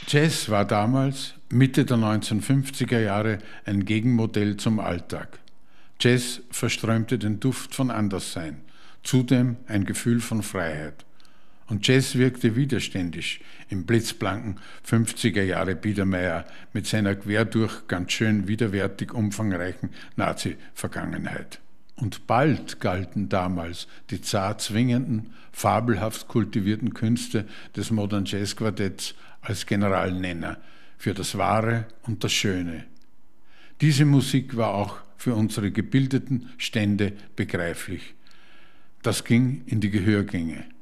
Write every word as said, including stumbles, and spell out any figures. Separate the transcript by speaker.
Speaker 1: Jazz war damals, Mitte der neunzehnhundertfünfziger Jahre, ein Gegenmodell zum Alltag. Jazz verströmte den Duft von Anderssein, zudem ein Gefühl von Freiheit. Und Jazz wirkte widerständig im blitzblanken fünfziger Jahre Biedermeier mit seiner querdurch ganz schön widerwärtig umfangreichen Nazi-Vergangenheit. Und bald galten damals die zart zwingenden, fabelhaft kultivierten Künste des Modern Jazz Quartetts als Generalnenner für das Wahre und das Schöne. Diese Musik war auch für unsere gebildeten Stände begreiflich. Das ging in die Gehörgänge.